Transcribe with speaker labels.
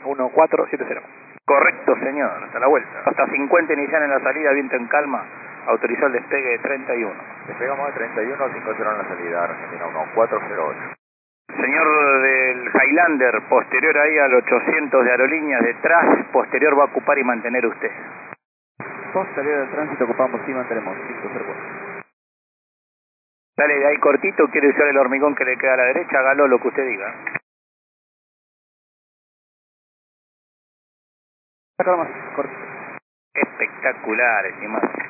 Speaker 1: 1470.
Speaker 2: Correcto, señor, hasta la vuelta. Hasta 50 inicial en la salida, viento en calma. Autorizó el despegue de 31.
Speaker 3: Despegamos de 31, 50 en la salida, Argentina 1408.
Speaker 2: Señor del Highlander, posterior ahí al 800 de aerolíneas, detrás, posterior va a ocupar y mantener usted.
Speaker 1: Posterior del tránsito ocupamos y mantenemos 504.
Speaker 2: Dale de ahí cortito, quiere usar el hormigón que le queda a la derecha, hágalo lo que usted diga.
Speaker 1: Acá más, cortito.
Speaker 2: Espectacular, estimado.